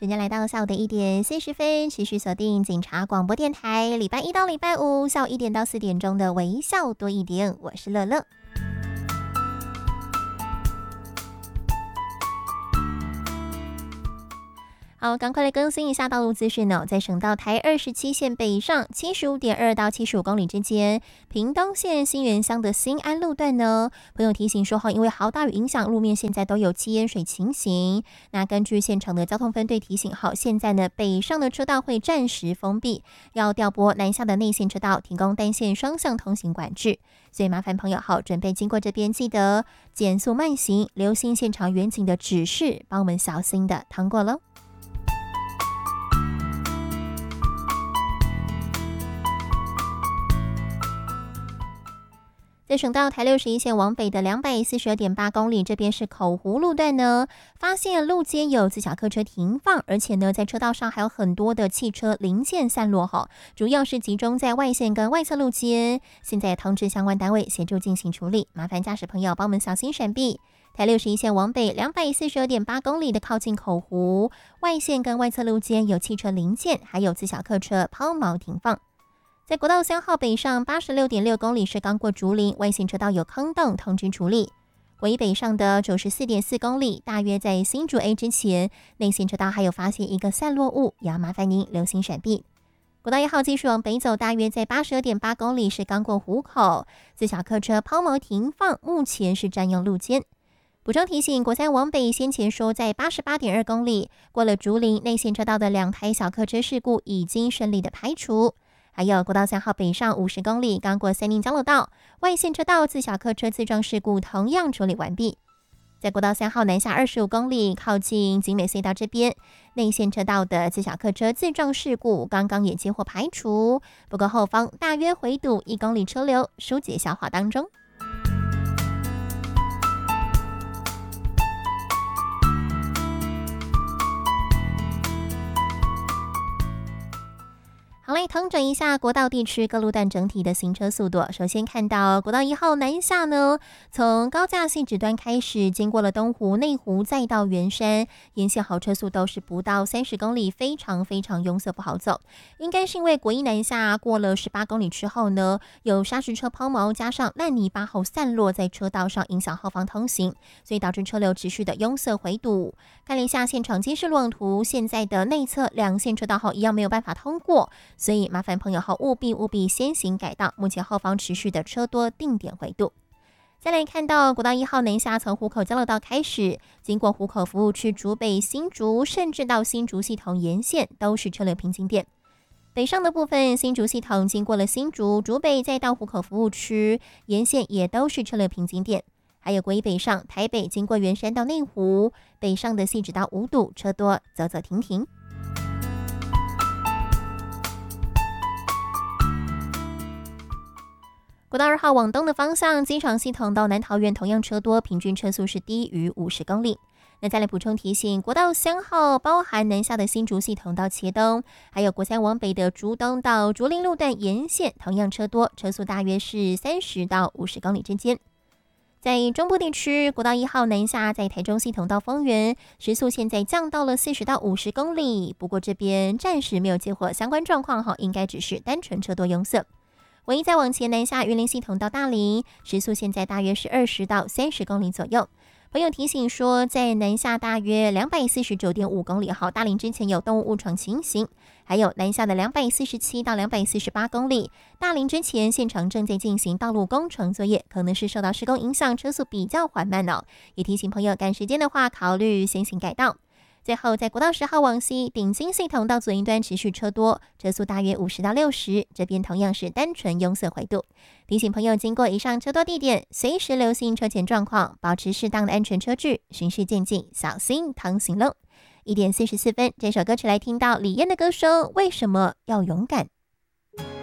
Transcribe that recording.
时间来到下午的1点40分，持续锁定警察广播电台，礼拜一到礼拜五下午1点到4点钟的微笑多一点，我是乐乐。好，赶快来更新一下道路资讯哦。在省道台27线北上75.2到75公里之间，屏东县新园乡的新安路段呢，朋友提醒说因为豪大雨影响，路面现在都有积淹水情形。那根据现场的交通分队提醒，现在呢北上的车道会暂时封闭，要调拨南下的内线车道，提供单线双向通行管制。所以麻烦朋友准备经过这边，记得减速慢行，留心现场远景的指示，帮我们小心的趟过喽。在省道台61线往北的242.8公里，这边是口湖路段呢，发现路肩有自小客车停放，而且呢，在车道上还有很多的汽车零件散落主要是集中在外线跟外侧路肩。现在通知相关单位协助进行处理，麻烦驾驶朋友帮我们小心闪避。台61线往北242.8公里的靠近口湖，外线跟外侧路肩有汽车零件，还有自小客车抛锚停放。在国道3号北上86.6公里是刚过竹林，外线车道有坑洞，通知处理。回北上的94.4公里，大约在新竹 A 之前，内线车道还有发现一个散落物，也要麻烦您留心闪避。国道1号继续往北走，大约在82.8公里是刚过湖口，自小客车抛锚停放，目前是占用路肩。补充提醒，国3往北先前说在88.2公里过了竹林，内线车道的2台小客车事故已经顺利的排除。还有国道3号北上50公里，刚过三宁交流道，外线车道自小客车自撞事故同样处理完毕。在国道3号南下25公里，靠近景美隧道这边，内线车道的自小客车自撞事故刚刚也接获排除，不过后方大约回堵1公里车流，疏解消化当中。好嘞，统整一下国道地区各路段整体的行车速度。首先看到国道1号南下呢，从高架汐止端开始，经过了东湖、内湖，再到圆山，沿线好车速都是不到30公里，非常拥塞，不好走。应该是因为国一南下过了18公里之后呢，有砂石车抛锚，加上烂泥巴散落在车道上，影响后方通行，所以导致车流持续的拥塞回堵。看了一下现场监视路网图，现在的内侧2线车道一样没有办法通过。所以麻烦朋友务必先行改道，目前后方持续的车多，定点回堵。再来看到国道1号南下，从湖口交流道开始，经过湖口服务区、竹北、新竹，甚至到新竹系统沿线都是车流瓶颈点。北上的部分，新竹系统经过了新竹、竹北，再到湖口服务区沿线也都是车流瓶颈点。还有国一北上，台北经过圆山到内湖，北上的汐止到五堵，车多，走走停停。国道2号往东的方向，机场系统到南桃园同样车多，平均车速是低于50公里。那再来补充提醒，国道3号包含南下的新竹系统到茄东，还有国3往北的竹东到竹林路段沿线同样车多，车速大约是30到50公里之间。在中部地区，国道1号南下在台中系统到丰原，时速现在降到了40到50公里，不过这边暂时没有接获相关状况，应该只是单纯车多拥塞。唯一再往前南下云林系统到大林，时速现在大约是20到30公里左右。朋友提醒说，在南下大约249.5公里大林之前有动物误闯情形，还有南下的247到248公里，大林之前现场正在进行道路工程作业，可能是受到施工影响，车速比较缓慢也提醒朋友赶时间的话，考虑先行改道。最后，在国道10号往西，顶金系统到左营端持续车多，车速大约50到60，这边同样是单纯拥塞回堵。提醒朋友经过以上车多地点，随时留心车前状况，保持适当的安全车距，循序渐进，小心趟行喽。1点44分，这首歌曲来听到李嫣的歌声，为什么要勇敢？